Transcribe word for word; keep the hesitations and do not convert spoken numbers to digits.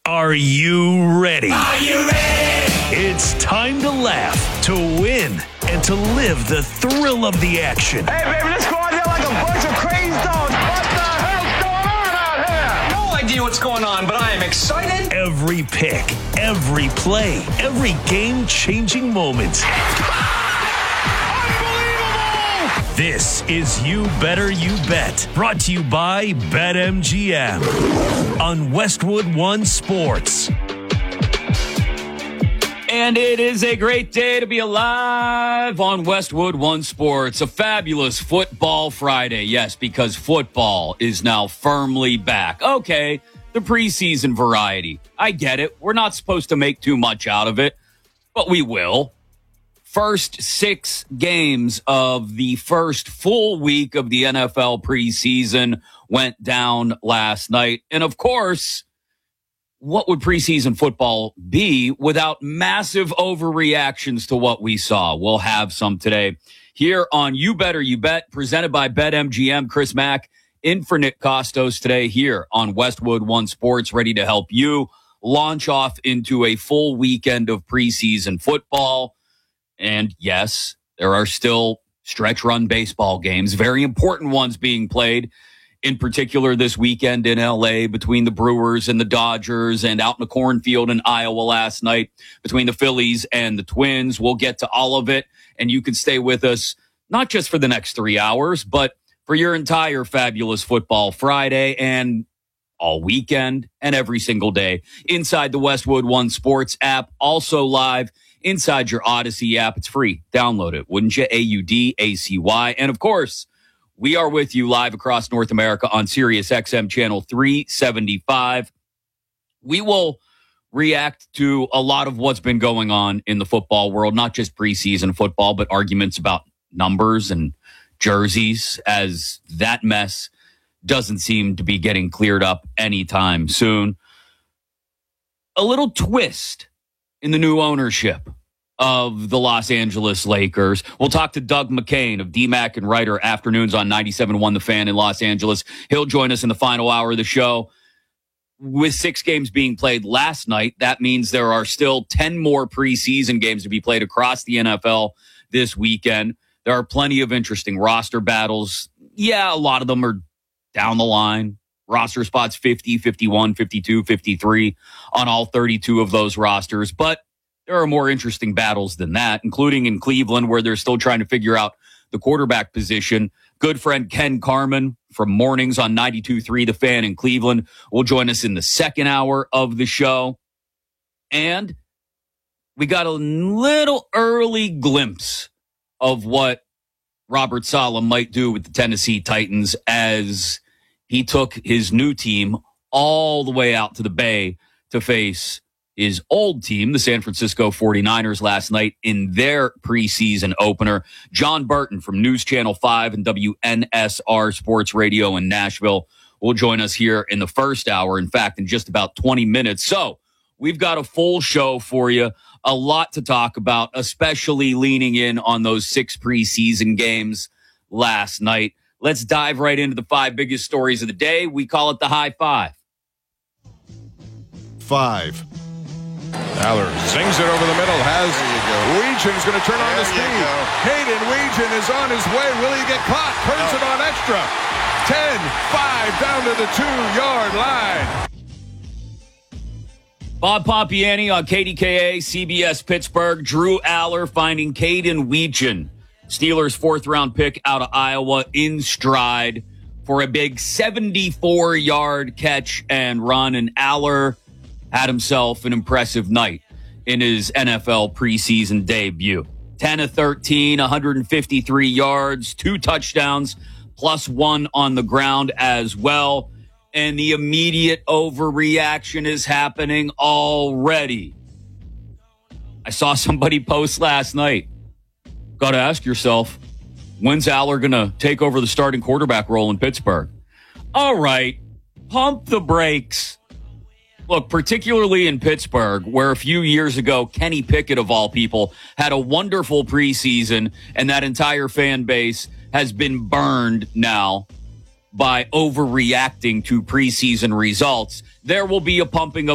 Are you ready? Are you ready? It's time to laugh, to win, and to live the thrill of the action. Hey, baby, let's go out there like a bunch of crazy dogs. What the hell's going on out here? No idea what's going on, but I am excited. Every pick, every play, every game-changing moment. This is You Better You Bet, brought to you by BetMGM on Westwood One Sports. And it is a great day to be alive on Westwood One Sports. A fabulous football Friday. Yes, because football is now firmly back. Okay, the preseason variety. I get it. We're not supposed to make too much out of it, but we will. First six games of the first full week of the N F L preseason went down last night. And of course, what would preseason football be without massive overreactions to what we saw? We'll have some today here on You Better You Bet, presented by BetMGM. Chris Mack in for Nick Costos today here on Westwood One Sports, ready to help you launch off into a full weekend of preseason football. And yes, there are still stretch run baseball games, very important ones being played, in particular this weekend in L A between the Brewers and the Dodgers, and out in the cornfield in Iowa last night between the Phillies and the Twins. We'll get to all of it, and you can stay with us not just for the next three hours, but for your entire fabulous football Friday and all weekend and every single day inside the Westwood One Sports app, also live inside your Odyssey app. It's free. Download it, wouldn't you? A U D A C Y. And of course, we are with you live across North America on Sirius X M channel three seventy-five. We will react to a lot of what's been going on in the football world, not just preseason football, but arguments about numbers and jerseys, as that mess doesn't seem to be getting cleared up anytime soon. A little twist in the new ownership of the Los Angeles Lakers. We'll talk to Doug McCain of D Mac and Writer Afternoons on ninety-seven point one The Fan in Los Angeles. He'll join us in the final hour of the show. With six games being played last night, that means there are still ten more preseason games to be played across the N F L this weekend. There are plenty of interesting roster battles. Yeah, a lot of them are down the line. Roster spots fifty, fifty-one, fifty-two, fifty-three on all thirty-two of those rosters. But there are more interesting battles than that, including in Cleveland, where they're still trying to figure out the quarterback position. Good friend Ken Carman from Mornings on ninety-two point three The Fan in Cleveland will join us in the second hour of the show. And we got a little early glimpse of what Robert Saleh might do with the Tennessee Titans as he took his new team all the way out to the Bay to face his old team, the San Francisco forty-niners, last night in their preseason opener. John Burton from News Channel five and W N S R Sports Radio in Nashville will join us here in the first hour. In fact, in just about twenty minutes. So we've got a full show for you, a lot to talk about, especially leaning in on those six preseason games last night. Let's dive right into the five biggest stories of the day. We call it the High Five. Five. Aller sings it over the middle. Has Weegen's going to turn on the speed. Hayden Weegen is on his way. Will he get caught? Turns it on extra. ten five down to the two-yard line. Bob Pompiani on K D K A, C B S Pittsburgh. Drew Aller finding Hayden Weegen, Steelers' fourth-round pick out of Iowa, in stride for a big seventy-four-yard catch and run. And Aller had himself an impressive night in his N F L preseason debut. ten of thirteen, one hundred fifty-three yards, two touchdowns, plus one on the ground as well. And the immediate overreaction is happening already. I saw somebody post last night. Got to ask yourself, when's Aller going to take over the starting quarterback role in Pittsburgh? All right, pump the brakes. Look, particularly in Pittsburgh, where a few years ago, Kenny Pickett, of all people, had a wonderful preseason, and that entire fan base has been burned now by overreacting to preseason results. There will be a pumping of